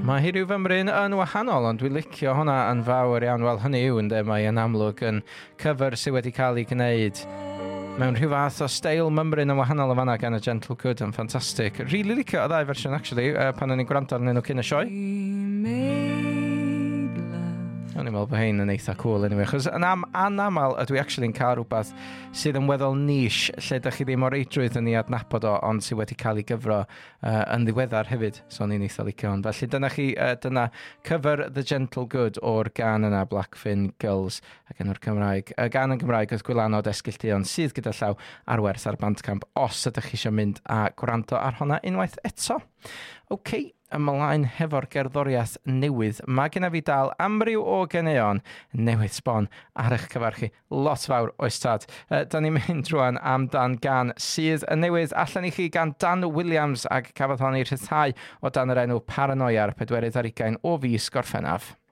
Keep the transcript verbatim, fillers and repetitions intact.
Mae hi ryw fymryn yn wahanol, ond dwi'n licio hwnna yn fawr iawn. Wel, hynny yw, ynddo, mae yn amlwg yn cyfer sydd wedi cael ei gwneud mewn rhyw fath o steil mymryn yn wahanol o fanna gan y Gentle Good yn ffantastig. Really licio o ddau fersiwn, actually, uh, pan o'n i'n gwrando arnyn nhw cyn y sioe. O'n i'n meddwl bod hein yn eitha cool anyway, chos yn am, anamal ydw i actually'n cael rhywbeth sydd yn weddol niche, lle ydych chi ddim o reidrwydd yn ei adnabod o, ond sydd wedi cael ei gyfro uh, yn ddiweddar hefyd, so o'n i'n eitha licio hon. Felly dyna chi, uh, dyna cyfer The Gentle Good o'r gan yna Blackfin Girls ac enw'r Cymraeg. Y gan yn Gymraeg oedd Gwylanod Esgilltion sydd gyda llaw ar werth ar Bandcamp os ydych chi eisiau mynd a gwrando ar honna unwaith eto. OK, ymlaen hefo'r gerddoriaeth newydd. Mae genna fi dal amryw o geneuon newydd sbon ar eich cyfar chi. Lot fawr oes tad. Uh, da ni'n mynd rwan am dan gan sydd yn newydd allan i chi gan Dan Williams ac cafodd hon ei rhyddhau o dan yr enw Paranoia ar pedwerydd ar ugain o fis Gorffennaf.